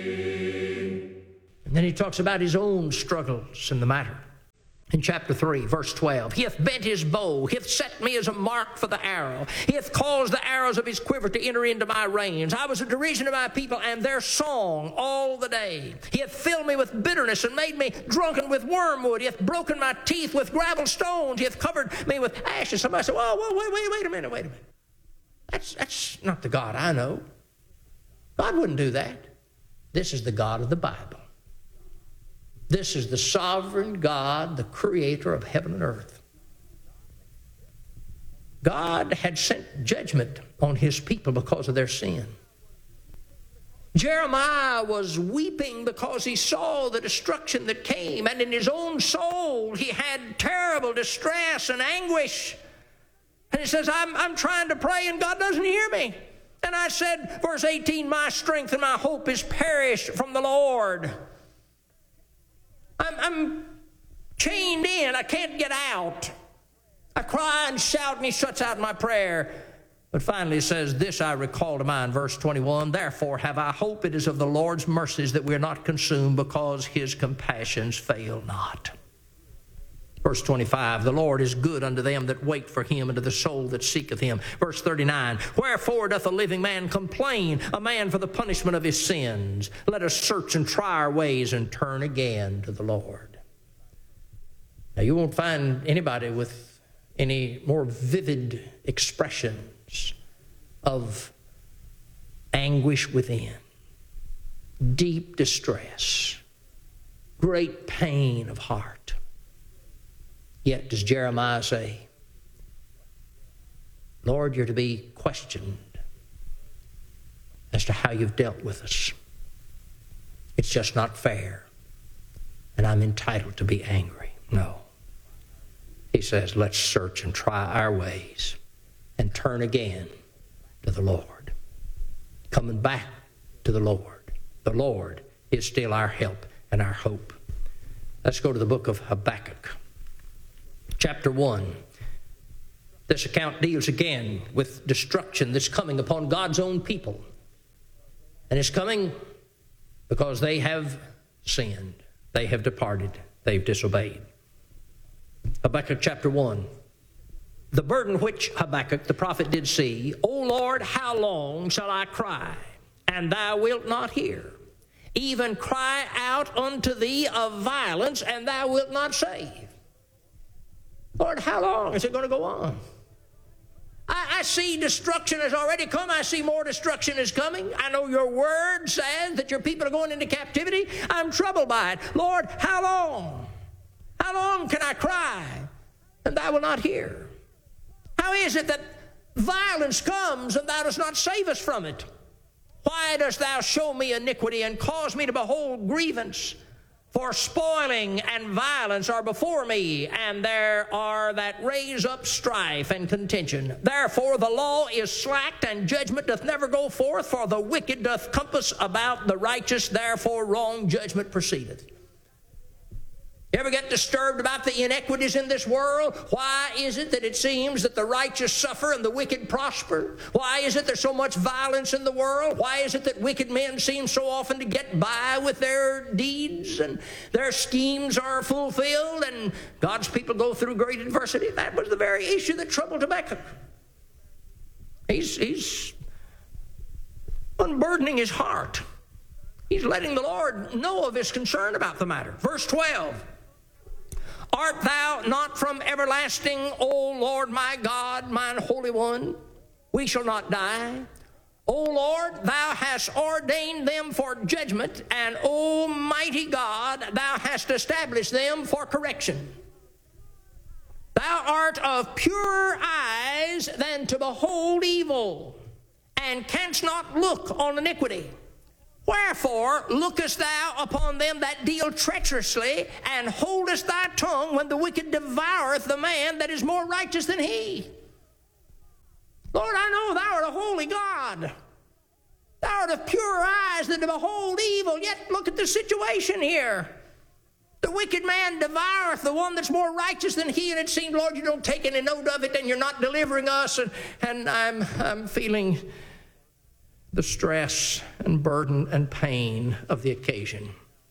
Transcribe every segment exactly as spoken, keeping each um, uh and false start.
And then he talks about his own struggles in the matter. In chapter three, verse twelve, he hath bent his bow, he hath set me as a mark for the arrow. He hath caused the arrows of his quiver to enter into my reins. I was a derision of my people and their song all the day. He hath filled me with bitterness and made me drunken with wormwood. He hath broken my teeth with gravel stones. He hath covered me with ashes. Somebody said, whoa, whoa, wait, wait, wait a minute, wait a minute. That's, that's not the God I know. God wouldn't do that. This is the God of the Bible. This is the sovereign God, the creator of heaven and earth. God had sent judgment on his people because of their sin. Jeremiah was weeping because he saw the destruction that came, and in his own soul he had terrible distress and anguish. And he says, I'm, I'm trying to pray and God doesn't hear me. And I said, verse eighteen, my strength and my hope is perished from the Lord. I'm, I'm chained in. I can't get out. I cry and shout, and he shuts out my prayer. But finally he says, this I recall to mind, verse twenty-one, therefore have I hope it is of the Lord's mercies that we are not consumed, because his compassions fail not. Verse twenty-five, the Lord is good unto them that wait for him, and to the soul that seeketh him. Verse thirty-nine, wherefore doth a living man complain, a man for the punishment of his sins? Let us search and try our ways and turn again to the Lord. Now you won't find anybody with any more vivid expressions of anguish within, deep distress, great pain of heart. Yet does Jeremiah say, Lord, you're to be questioned as to how you've dealt with us. It's just not fair, and I'm entitled to be angry. No. He says, let's search and try our ways and turn again to the Lord. Coming back to the Lord. The Lord is still our help and our hope. Let's go to the book of Habakkuk. Chapter one. This account deals again with destruction that's coming upon God's own people. And it's coming because they have sinned. They have departed. They've disobeyed. Habakkuk chapter one. The burden which Habakkuk the prophet did see, O Lord, how long shall I cry, and thou wilt not hear? Even cry out unto thee of violence, and thou wilt not save. Lord, how long is it going to go on? I, I see destruction has already come. I see more destruction is coming. I know your word says that your people are going into captivity. I'm troubled by it. Lord, how long? How long can I cry, and thou wilt not hear? How is it that violence comes, and thou dost not save us from it? Why dost thou show me iniquity, and cause me to behold grievance? For spoiling and violence are before me, and there are that raise up strife and contention. Therefore the law is slacked, and judgment doth never go forth, for the wicked doth compass about the righteous, therefore wrong judgment proceedeth. You ever get disturbed about the inequities in this world? Why is it that it seems that the righteous suffer and the wicked prosper? Why is it there's so much violence in the world? Why is it that wicked men seem so often to get by with their deeds and their schemes are fulfilled and God's people go through great adversity? That was the very issue that troubled Habakkuk. He's, he's unburdening his heart. He's letting the Lord know of his concern about the matter. Verse twelve. Art thou not from everlasting, O Lord my God, mine Holy One? We shall not die. O Lord, thou hast ordained them for judgment, and O mighty God, thou hast established them for correction. Thou art of purer eyes than to behold evil, and canst not look on iniquity. Wherefore lookest thou upon them that deal treacherously, and holdest thy tongue when the wicked devoureth the man that is more righteous than he? Lord, I know thou art a holy God. Thou art of purer eyes than to behold evil. Yet look at the situation here. The wicked man devoureth the one that's more righteous than he, and it seems, Lord, you don't take any note of it, and you're not delivering us, and, and I'm, I'm feeling the stress and burden and pain of the occasion.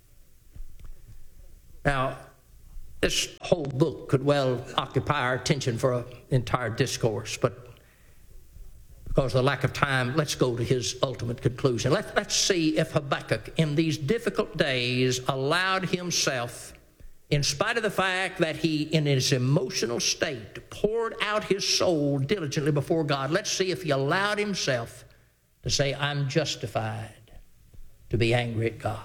Now, this whole book could well occupy our attention for an entire discourse, but because of the lack of time, let's go to his ultimate conclusion. Let, let's see if Habakkuk, in these difficult days, allowed himself, in spite of the fact that he, in his emotional state, poured out his soul diligently before God. Let's see if he allowed himself to say, I'm justified to be angry at God.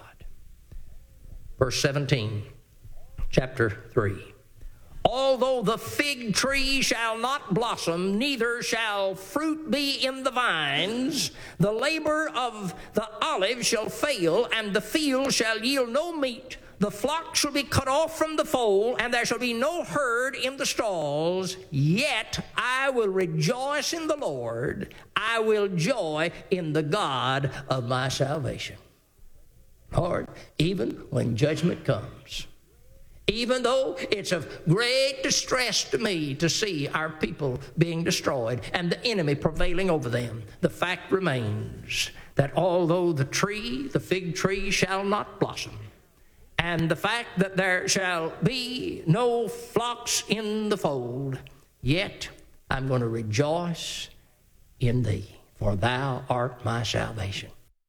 Verse seventeen, chapter three. Although the fig tree shall not blossom, neither shall fruit be in the vines, the labor of the olive shall fail, and the field shall yield no meat. The flock shall be cut off from the fold, and there shall be no herd in the stalls. Yet I will rejoice in the Lord. I will joy in the God of my salvation. Lord, even when judgment comes, even though it's of great distress to me to see our people being destroyed and the enemy prevailing over them, the fact remains that although the tree, the fig tree, shall not blossom, and the fact that there shall be no flocks in the fold, yet I'm going to rejoice in thee, for thou art my salvation.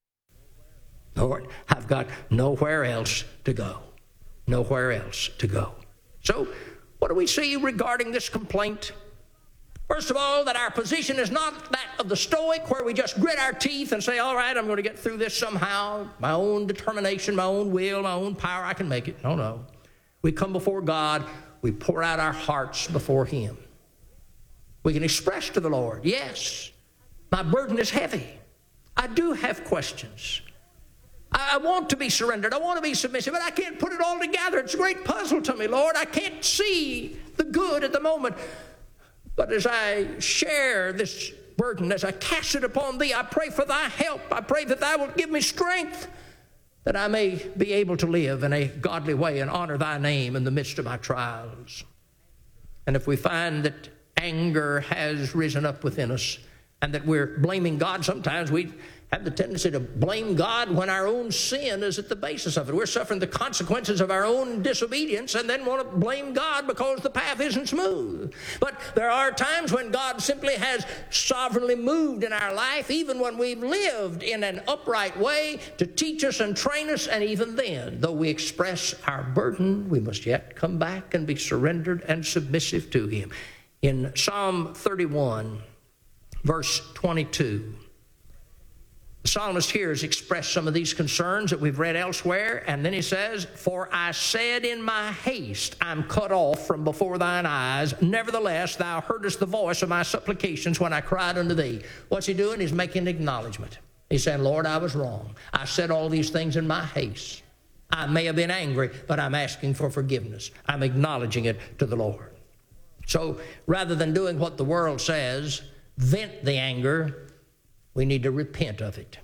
Lord, I've got nowhere else to go. Nowhere else to go. So, what do we see regarding this complaint? First of all, that our position is not that of the Stoic, where we just grit our teeth and say, all right, I'm going to get through this somehow. My own determination, my own will, my own power, I can make it. No, no. We come before God, we pour out our hearts before him. We can express to the Lord, yes, my burden is heavy. I do have questions. I want to be surrendered. I want to be submissive, but I can't put it all together. It's a great puzzle to me, Lord. I can't see the good at the moment. But as I share this burden, as I cast it upon thee, I pray for thy help. I pray that thou wilt give me strength, that I may be able to live in a godly way and honor thy name in the midst of my trials. And if we find that anger has risen up within us and that we're blaming God, sometimes we have the tendency to blame God when our own sin is at the basis of it. We're suffering the consequences of our own disobedience and then want to blame God because the path isn't smooth. But there are times when God simply has sovereignly moved in our life, even when we've lived in an upright way, to teach us and train us. And even then, though we express our burden, we must yet come back and be surrendered and submissive to him. In Psalm thirty-one, verse twenty-two, the psalmist here has expressed some of these concerns that we've read elsewhere, and then he says, for I said in my haste, I'm cut off from before thine eyes. Nevertheless, thou heardest the voice of my supplications when I cried unto thee. What's he doing? He's making acknowledgement. He's saying, Lord, I was wrong. I said all these things in my haste. I may have been angry, but I'm asking for forgiveness. I'm acknowledging it to the Lord. So rather than doing what the world says, vent the anger, we need to repent of it.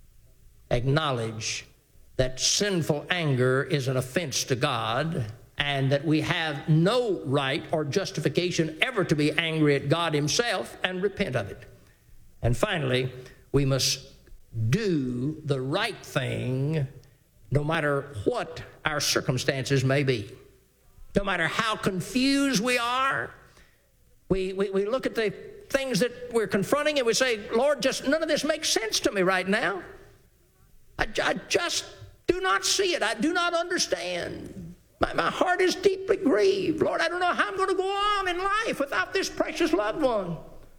Acknowledge that sinful anger is an offense to God, and that we have no right or justification ever to be angry at God himself, and repent of it. And finally, we must do the right thing no matter what our circumstances may be. No matter how confused we are, we, we, we look at the things that we're confronting and we say, Lord, just none of this makes sense to me right now. I, I just do not see it. I do not understand. My, my heart is deeply grieved. Lord, I don't know how I'm going to go on in life without this precious loved one.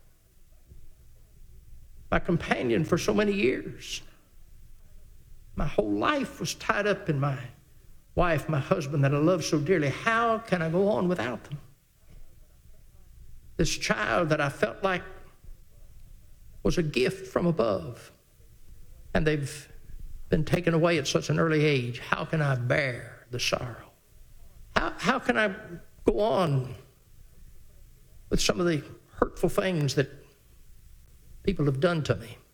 My companion for so many years. My whole life was tied up in my wife, my husband that I love so dearly. How can I go on without them? This child that I felt like was a gift from above, and they've been taken away at such an early age. How can I bear the sorrow? How, how can I go on with some of the hurtful things that people have done to me?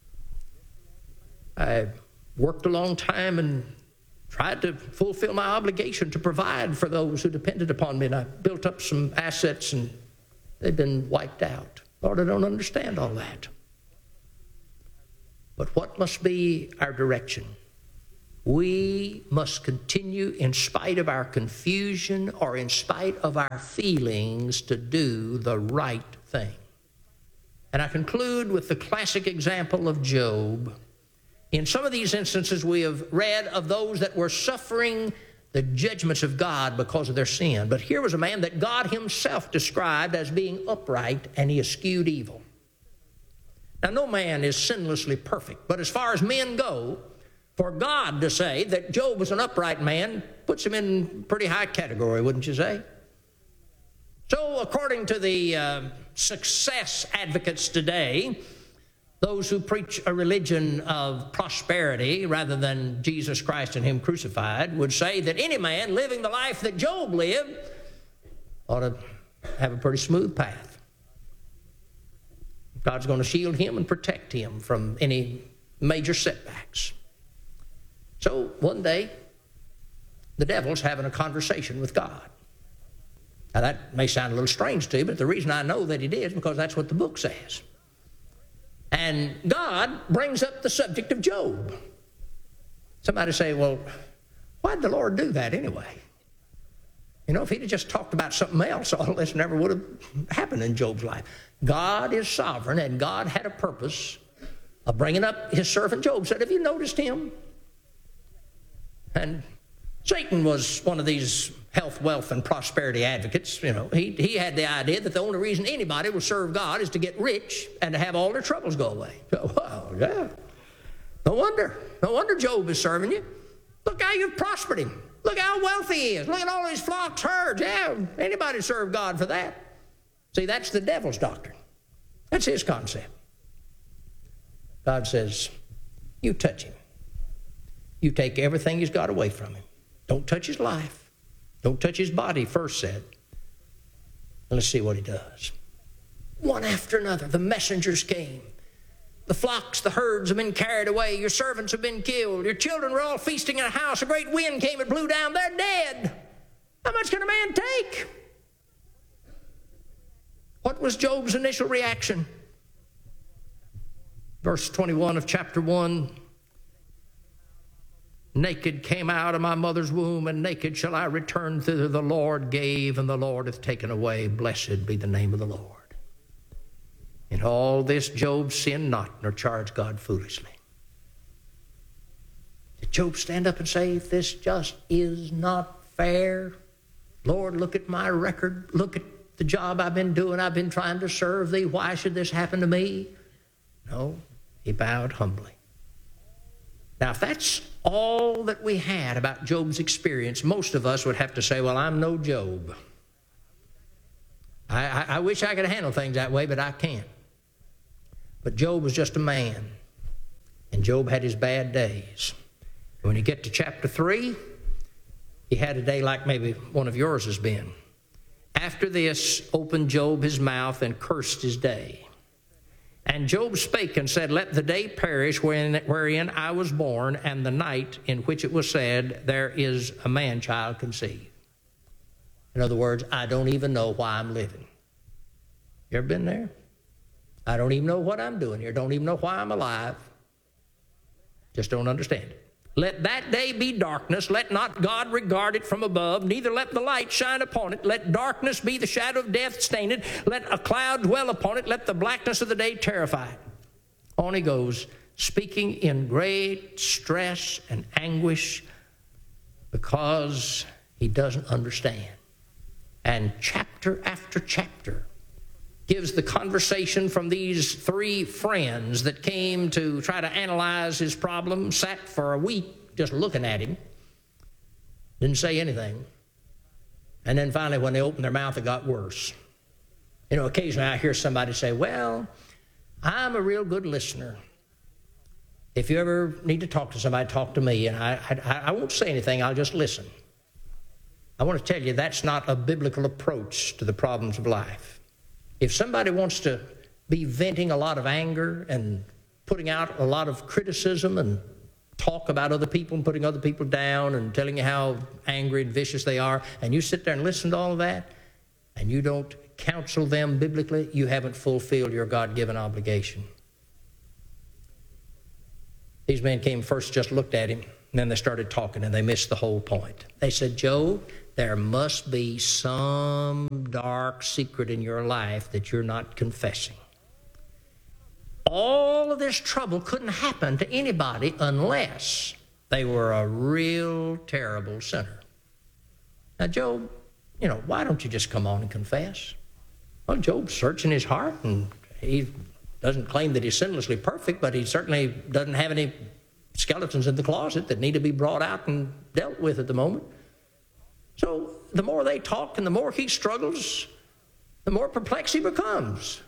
I worked a long time and tried to fulfill my obligation to provide for those who depended upon me, and I built up some assets, and they've been wiped out. Lord, I don't understand all that. But what must be our direction? We must continue, in spite of our confusion or in spite of our feelings, to do the right thing. And I conclude with the classic example of Job. In some of these instances, we have read of those that were suffering the judgments of God because of their sin. But here was a man that God himself described as being upright, and he eschewed evil. Now, no man is sinlessly perfect, but as far as men go, for God to say that Job was an upright man puts him in pretty high category, wouldn't you say? So, according to the uh, success advocates today, those who preach a religion of prosperity rather than Jesus Christ and Him crucified would say that any man living the life that Job lived ought to have a pretty smooth path. God's going to shield him and protect him from any major setbacks. So one day, the devil's having a conversation with God. Now that may sound a little strange to you, but the reason I know that it is because that's what the book says. And God brings up the subject of Job. Somebody say, well, why'd the Lord do that anyway? You know, if he'd have just talked about something else, all this never would have happened in Job's life. God is sovereign, and God had a purpose of bringing up his servant Job. Said, have you noticed him? And Satan was one of these health, wealth, and prosperity advocates. You know, he, he had the idea that the only reason anybody will serve God is to get rich and to have all their troubles go away. So, well, yeah. No wonder. No wonder Job is serving you. Look how you've prospered him. Look how wealthy he is. Look at all his flocks, herds. Yeah, anybody serve God for that. See, that's the devil's doctrine. That's his concept. God says, you touch him. You take everything he's got away from him. Don't touch his life. Don't touch his body, first said. And let's see what he does. One after another, the messengers came. The flocks, the herds have been carried away. Your servants have been killed. Your children were all feasting in a house. A great wind came and blew down. They're dead. How much can a man take? What was Job's initial reaction? Verse twenty-one of chapter one. Naked came out of my mother's womb, and naked shall I return thither. The Lord gave, and the Lord hath taken away. Blessed be the name of the Lord. In all this, Job sinned not, nor charged God foolishly. Did Job stand up and say, this just is not fair? Lord, look at my record. Look at the job I've been doing. I've been trying to serve thee. Why should this happen to me? No, he bowed humbly. Now, if that's all that we had about Job's experience, most of us would have to say, well, I'm no Job. I, I, I wish I could handle things that way, but I can't. But Job was just a man, and Job had his bad days. When you get to chapter three, he had a day like maybe one of yours has been. After this, opened Job his mouth and cursed his day. And Job spake and said, let the day perish wherein, wherein I was born, and the night in which it was said, there is a man-child conceived. In other words, I don't even know why I'm living. You ever been there? I don't even know what I'm doing here. Don't even know why I'm alive. Just don't understand it. Let that day be darkness. Let not God regard it from above. Neither let the light shine upon it. Let darkness be the shadow of death stain it. Let a cloud dwell upon it. Let the blackness of the day terrify it. On he goes, speaking in great stress and anguish because he doesn't understand. And chapter after chapter gives the conversation from these three friends that came to try to analyze his problem, sat for a week just looking at him, didn't say anything. And then finally when they opened their mouth, it got worse. You know, occasionally I hear somebody say, well, I'm a real good listener. If you ever need to talk to somebody, talk to me, and I, I, I won't say anything, I'll just listen. I want to tell you that's not a biblical approach to the problems of life. If somebody wants to be venting a lot of anger and putting out a lot of criticism and talk about other people and putting other people down and telling you how angry and vicious they are, and you sit there and listen to all of that, and you don't counsel them biblically, you haven't fulfilled your God-given obligation. These men came first, just looked at him, and then they started talking, and they missed the whole point. They said, Job, there must be some dark secret in your life that you're not confessing. All of this trouble couldn't happen to anybody unless they were a real terrible sinner. Now, Job, you know, why don't you just come on and confess? Well, Job's searching his heart, and he doesn't claim that he's sinlessly perfect, but he certainly doesn't have any skeletons in the closet that need to be brought out and dealt with at the moment. So the more they talk and the more he struggles, the more perplexed he becomes.